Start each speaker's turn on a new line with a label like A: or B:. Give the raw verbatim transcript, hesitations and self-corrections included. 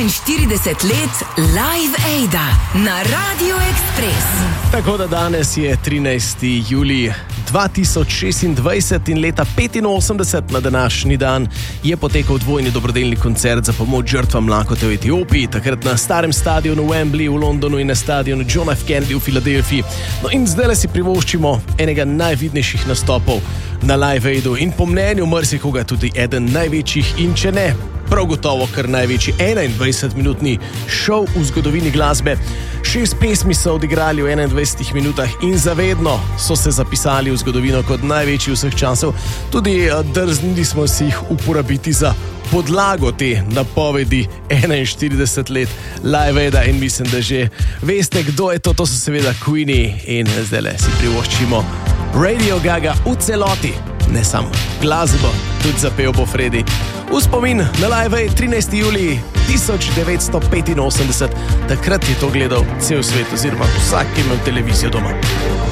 A: enainštirideset let Live Aida na Radio Express.
B: Tako da danes je trinajsti julij dva tisoč šestindvajset in leta petinosemdeset na današnji dan je potekal dvojni dobrodelni koncert za pomoč žrtvam lakote v Etiopiji, takrat na starem stadionu Wembley v Londonu in na stadionu John F. Kennedy v Filadelfiji. No in zdaj si privoščimo enega najvidnejših nastopov na Live Aidu in po mnenju marsikoga tudi eden največjih in če ne, prav gotovo kar največji enaindvajsetminutni šov v zgodovini glasbe. Šest pesmi so odigrali v enaindvajsetih minutah in zavedno so se zapisali v zgodovino kot največji vseh časov. Tudi drznili smo si jih uporabiti za podlago te napovedi enainštirideset let Live Aida in mislim, da že veste, kdo je to. To so seveda Queenie in zdaj si privoščimo Radio Gaga v celoti. Ne samo glasbo, tudi zapel bo Freddy. V spomin na Live Aid trinajsti julij tisoč devetsto petinosemdeset. Takrat je to gledal cel svet oziroma vsak, ki je imel televizijo doma.